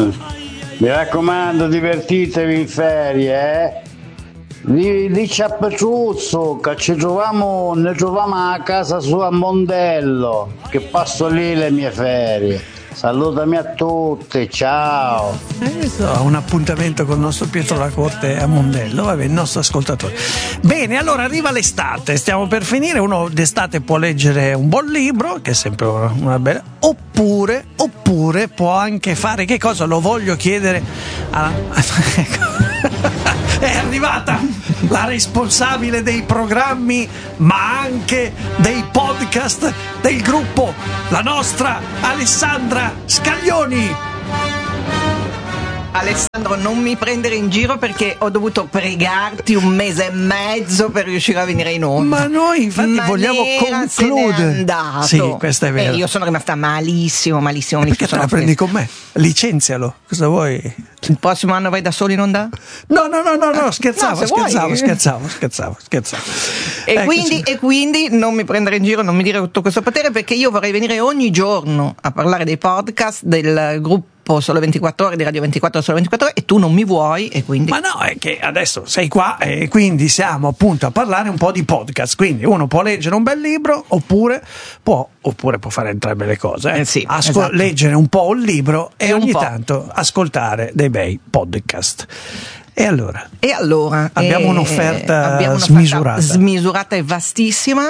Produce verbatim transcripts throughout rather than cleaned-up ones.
Mi raccomando, divertitevi in ferie, eh? Di, dici a Petruzzo che ci troviamo, ne troviamo a casa sua a Mondello, che passo lì le mie ferie. Salutami a tutti, ciao. Eh, ho un appuntamento con il nostro Pietro La Corte a Mondello, vabbè, il nostro ascoltatore. Bene, allora arriva l'estate, stiamo per finire. Uno d'estate può leggere un buon libro, che è sempre una bella, oppure, oppure può anche fare, che cosa lo voglio chiedere a... È arrivata la responsabile dei programmi, ma anche dei podcast del gruppo, la nostra Alessandra Scaglioni. Alessandro, non mi prendere in giro perché ho dovuto pregarti un mese e mezzo per riuscire a venire in onda. Ma noi infatti Manera vogliamo concludere. Sì, questo è vero. Eh, io sono rimasta malissimo, malissimo. Ma perché te la prendi con me? Licenzialo, cosa vuoi? Il prossimo anno vai da solo in onda? No, no, no, no, no, scherzavo, no, scherzavo, vuoi. scherzavo, scherzavo, scherzavo. E, ecco, quindi, e quindi non mi prendere in giro, non mi dire tutto questo potere, perché io vorrei venire ogni giorno a parlare dei podcast del gruppo Sole ventiquattro Ore, di Radio ventiquattro Sole ventiquattro Ore, e tu non mi vuoi, e quindi... Ma no, è che adesso sei qua e quindi siamo appunto a parlare un po' di podcast, quindi uno può leggere un bel libro oppure può, oppure può fare entrambe le cose, eh? Eh sì, Ascol- esatto. leggere un po' un libro e, E un ogni po'. tanto ascoltare dei bei podcast. E allora? E allora Abbiamo eh, un'offerta abbiamo un'offerta smisurata. smisurata e vastissima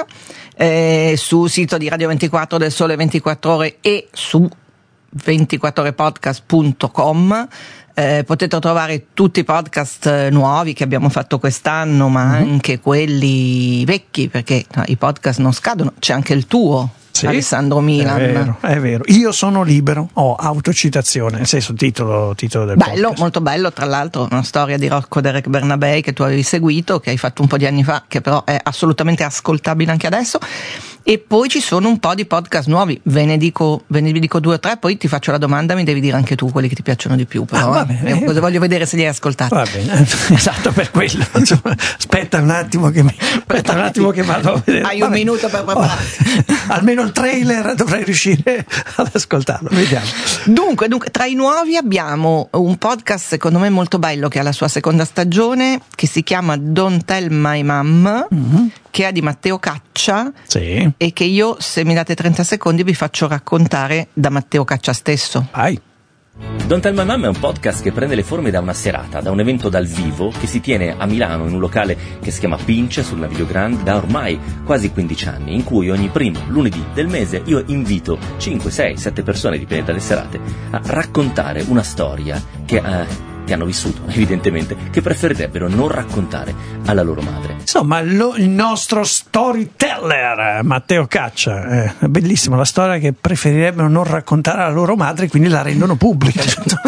eh, sul sito di Radio ventiquattro del Sole ventiquattro Ore e su ventiquattro ore podcast punto com. Eh, potete trovare tutti i podcast eh, nuovi che abbiamo fatto quest'anno, ma mm-hmm. anche quelli vecchi, perché no, i podcast non scadono. C'è anche il tuo, sì, Alessandro Milan. È vero, è vero. Io sono libero, ho autocitazione, nel senso titolo, titolo del bello, podcast. Molto bello, tra l'altro una storia di Rocco Derek Bernabei che tu avevi seguito, che hai fatto un po' di anni fa, che però è assolutamente ascoltabile anche adesso. E poi ci sono un po' di podcast nuovi, ve ne dico, ve ne dico due o tre, poi ti faccio la domanda, mi devi dire anche tu quelli che ti piacciono di più, però ah, va bene. eh, cosa voglio vedere se li hai ascoltati. Va bene, esatto, per quello. Insomma, aspetta un attimo che mi aspetta un attimo che vado a vedere. Hai un Vabbè. minuto per prepararti. Oh, almeno il trailer dovrei riuscire ad ascoltarlo, vediamo. Dunque, dunque, tra i nuovi abbiamo un podcast secondo me molto bello che ha la sua seconda stagione, che si chiama Don't Tell My Mom, mm-hmm. che è di Matteo Caccia, sì. e che io, se mi date trenta secondi, vi faccio raccontare da Matteo Caccia stesso. Vai. Don't Tell My Mom è un podcast che prende le forme da una serata, da un evento dal vivo che si tiene a Milano in un locale che si chiama Pince sul Naviglio Grande da ormai quasi quindici anni, in cui ogni primo lunedì del mese io invito cinque, sei, sette persone, dipende dalle serate, a raccontare una storia che, eh, che hanno vissuto, evidentemente, che preferirebbero non raccontare alla loro madre. Insomma, lo, il nostro storyteller Matteo Caccia, eh, è bellissima la storia che preferirebbero non raccontare alla loro madre, quindi la rendono pubblica.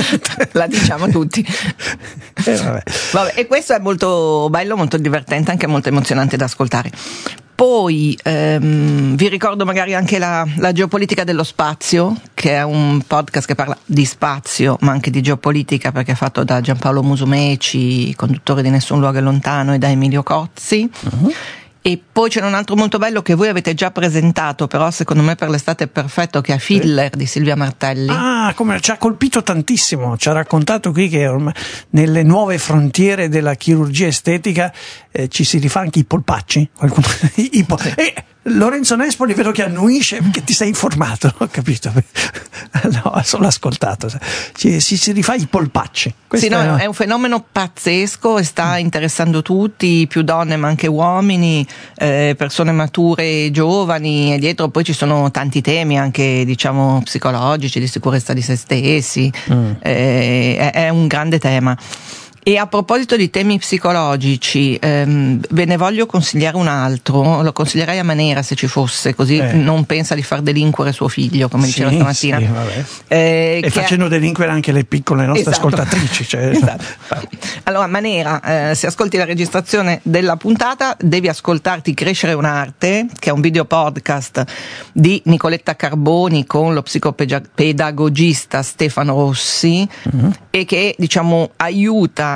La diciamo tutti. Eh, vabbè. Vabbè, e questo è molto bello, molto divertente, anche molto emozionante da ascoltare. Poi ehm, vi ricordo magari anche la, la geopolitica dello spazio, che è un podcast che parla di spazio ma anche di geopolitica, perché è fatto da Giampaolo Musumeci, conduttore di Nessun Luogo è Lontano, e da Emilio Cozzi. Uh-huh. E poi c'è un altro molto bello che voi avete già presentato, però secondo me per l'estate è perfetto, che è Filler di Silvia Martelli. Ah, come ci ha colpito tantissimo, ci ha raccontato qui che ormai nelle nuove frontiere della chirurgia estetica eh, ci si rifà anche i polpacci. Qualcuno, i po- sì. E Lorenzo Nespoli vedo che annuisce perché ti sei informato, ho capito? No, solo ascoltato. Ci, si, si rifà i polpacci. Sì, no, è un fenomeno pazzesco e sta interessando tutti, più donne ma anche uomini, eh, persone mature e giovani, e dietro poi ci sono tanti temi anche, diciamo, psicologici, di sicurezza di se stessi, mm. eh, è, è un grande tema. E a proposito di temi psicologici, ehm, ve ne voglio consigliare un altro, lo consiglierei a Manera se ci fosse, così eh. non pensa di far delinquere suo figlio, come sì, diceva stamattina. Sì, vabbè. Eh, e facendo è... delinquere anche le piccole nostre esatto. ascoltatrici. Cioè... Esatto. Allora, Manera, eh, se ascolti la registrazione della puntata, devi ascoltarti Crescere un'arte, che è un video podcast di Nicoletta Carboni con lo psicopedagogista Stefano Rossi, uh-huh. e che, diciamo, aiuta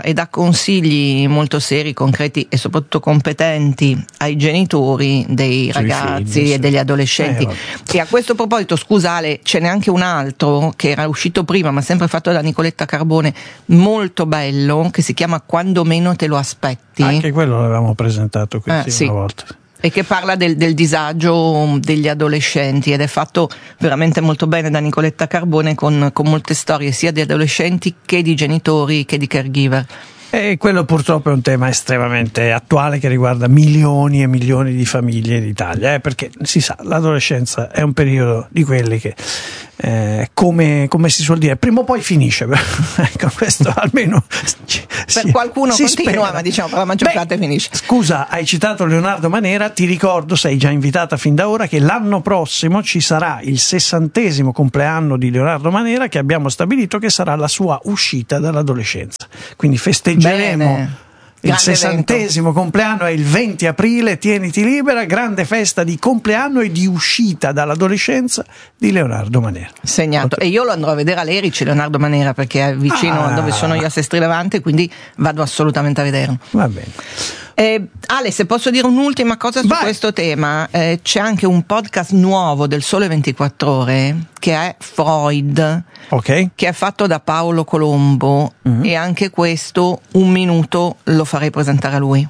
e dà consigli molto seri, concreti e soprattutto competenti ai genitori dei Sui ragazzi figli, e sì. degli adolescenti. Eh, e a questo proposito, scusa Ale, ce n'è anche un altro che era uscito prima ma sempre fatto da Nicoletta Carbone, molto bello, che si chiama Quando meno te lo aspetti. Anche quello l'avevamo presentato qui Eh, sì, sì. una volta. E che parla del, del disagio degli adolescenti ed è fatto veramente molto bene da Nicoletta Carbone con, con molte storie sia di adolescenti che di genitori che di caregiver. E quello purtroppo è un tema estremamente attuale che riguarda milioni e milioni di famiglie in Italia, eh, perché si sa, l'adolescenza è un periodo di quelli che, eh, come, come si suol dire, prima o poi finisce. Ecco, questo almeno ci, Per si, qualcuno si continua, spera. ma diciamo per la maggior Beh, parte finisce. Scusa, hai citato Leonardo Manera, ti ricordo, sei già invitata fin da ora, che l'anno prossimo ci sarà il sessantesimo compleanno di Leonardo Manera, che abbiamo stabilito che sarà la sua uscita dall'adolescenza. Quindi festeggeremo Bene. il Grande sessantesimo evento. compleanno, è il venti aprile, tieniti libera, grande festa di compleanno e di uscita dall'adolescenza di Leonardo Manera. Segnato. E io lo andrò a vedere all'Erici, Leonardo Manera, perché è vicino Ah. a dove sono io a Sestri Levante, quindi vado assolutamente a vederlo. Va bene. Eh, Ale, se posso dire un'ultima cosa su Vai. questo tema, eh, c'è anche un podcast nuovo del Sole ventiquattro Ore che è Freud, Ok? che è fatto da Paolo Colombo, Mhm. e anche questo un minuto lo farei presentare a lui.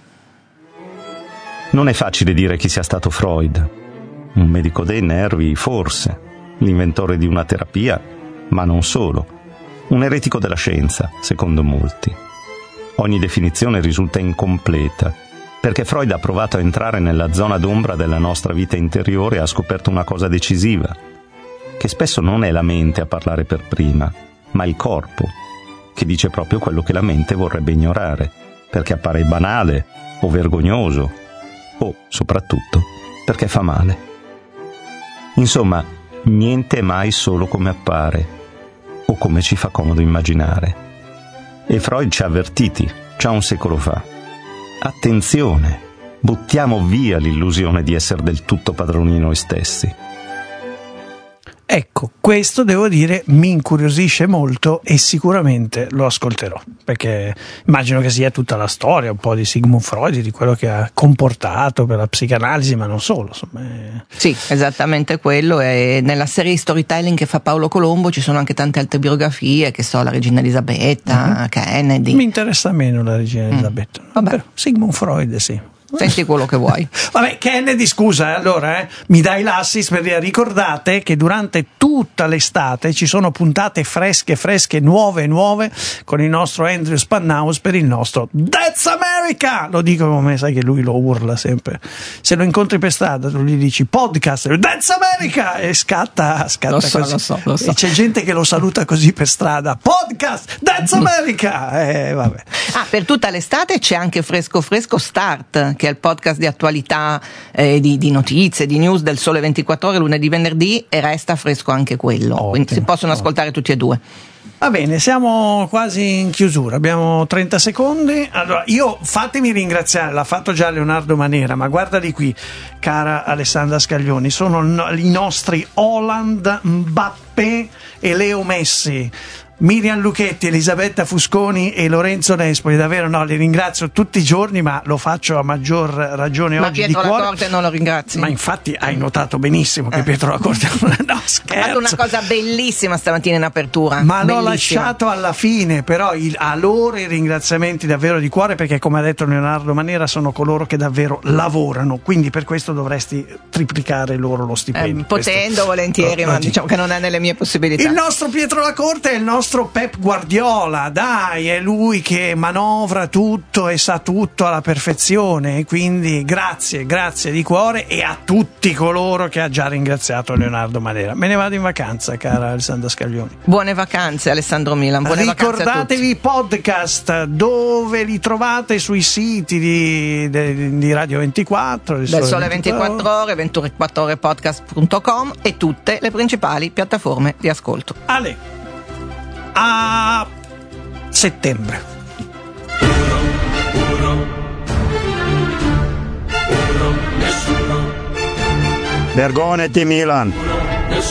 Non è facile dire chi sia stato Freud. Un medico dei nervi, forse. L'inventore di una terapia, ma non solo. Un eretico della scienza, secondo molti. Ogni definizione risulta incompleta, perché Freud ha provato a entrare nella zona d'ombra della nostra vita interiore e ha scoperto una cosa decisiva, che spesso non è la mente a parlare per prima, ma il corpo, che dice proprio quello che la mente vorrebbe ignorare, perché appare banale o vergognoso, o, soprattutto, perché fa male. Insomma, niente è mai solo come appare, o come ci fa comodo immaginare. E Freud ci ha avvertiti, già un secolo fa. Attenzione, buttiamo via l'illusione di essere del tutto padroni di noi stessi. Ecco, questo devo dire mi incuriosisce molto e sicuramente lo ascolterò, perché immagino che sia tutta la storia un po' di Sigmund Freud, di quello che ha comportato per la psicanalisi, ma non solo. Insomma, è... Sì, esattamente quello. E nella serie storytelling che fa Paolo Colombo ci sono anche tante altre biografie, che so, la regina Elisabetta, mm-hmm. Kennedy. Mi interessa meno la regina Mm. Elisabetta. Vabbè. Però Sigmund Freud, sì. Senti quello che vuoi. Vabbè, Kennedy, scusa, eh, allora eh, mi dai l'assist per dire, ricordate che durante tutta l'estate ci sono puntate fresche, fresche, nuove, nuove con il nostro Andrew Spannaus per il nostro That's America! Lo dico come sai che lui lo urla sempre. Se lo incontri per strada, tu gli dici podcast, That's America! E scatta, scatta Lo so, così. lo so, lo so. E c'è gente che lo saluta così per strada, podcast, That's America! Eh, vabbè. Ah, per tutta l'estate c'è anche Fresco Fresco Start, che è il podcast di attualità, eh, di, di notizie, di news del Sole ventiquattro Ore, lunedì, venerdì, e resta fresco anche quello. Ottimo, Quindi si possono ottimo. ascoltare tutti e due. Va bene, siamo quasi in chiusura, abbiamo trenta secondi. Allora, io fatemi ringraziare, l'ha fatto già Leonardo Manera, ma guardali qui, cara Alessandra Scaglioni, sono no, i nostri Haaland, Mbappé e Leo Messi. Miriam Lucchetti, Elisabetta Fusconi e Lorenzo Nespoli, davvero no, li ringrazio tutti i giorni, ma lo faccio a maggior ragione Ma oggi Pietro di cuore. Lacorte non lo ringrazi. Ma infatti hai notato benissimo che Pietro Lacorte no, Ha scherzo. fatto una cosa bellissima stamattina in apertura. Ma l'ho Bellissima. lasciato alla fine, però il, a loro i ringraziamenti davvero di cuore, perché come ha detto Leonardo Manera sono coloro che davvero lavorano, quindi per questo dovresti triplicare loro lo stipendio. Eh, potendo, Questo- volentieri, lo- ma lo dico. diciamo che non è nelle mie possibilità. Il nostro Pietro Lacorte è il nostro Pep Guardiola, dai, è lui che manovra tutto e sa tutto alla perfezione, quindi grazie, grazie di cuore, e a tutti coloro che ha già ringraziato Leonardo Manera. Me ne vado in vacanza, cara Alessandra Scaglioni. Buone vacanze, Alessandro Milan. Buone vacanze a tutti. Ricordatevi i podcast, dove li trovate? Sui siti di, di, di Radio ventiquattro, del Del Sole ventiquattro Ore, ventiquattro ore podcast punto com e tutte le principali piattaforme di ascolto. Ale, a settembre. Vergognati Milan.